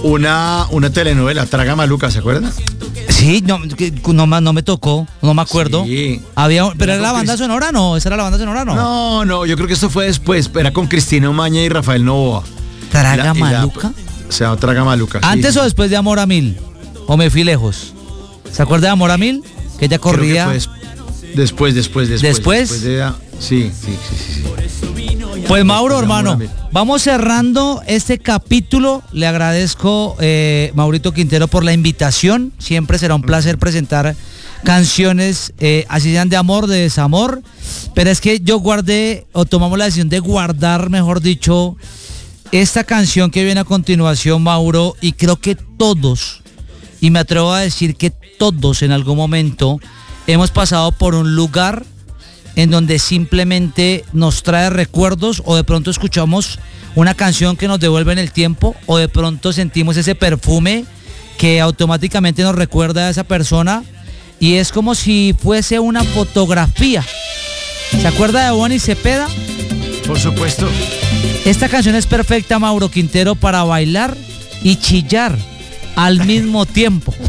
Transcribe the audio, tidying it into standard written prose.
una telenovela, Traga Maluca, ¿se acuerdan? Sí, no me tocó, no me acuerdo. Sí. ¿Pero era la banda sonora? No, ¿esa era la banda sonora? No, yo creo que esto fue después, era con Cristina Omaña y Rafael Novoa. ¿Traga Maluca? O sea, Traga Maluca. ¿Antes o después de Amor a Mil? ¿O me fui lejos? ¿Se acuerda de Amor a Mil? Que ella corría. Creo que fue después. ¿Después? Sí. Pues Mauro, hermano, vamos cerrando este capítulo. Le agradezco, Maurito Quintero, por la invitación. Siempre será un placer presentar canciones, así sean de amor, de desamor. Pero es que yo tomamos la decisión de guardar, mejor dicho, esta canción que viene a continuación, Mauro, y creo que todos, y me atrevo a decir que todos en algún momento hemos pasado por un lugar en donde simplemente nos trae recuerdos, o de pronto escuchamos una canción que nos devuelve en el tiempo, o de pronto sentimos ese perfume que automáticamente nos recuerda a esa persona, y es como si fuese una fotografía. ¿Se acuerda de Bonnie Cepeda? Por supuesto. Esta canción es perfecta, Mauro Quintero, para bailar y chillar al mismo tiempo.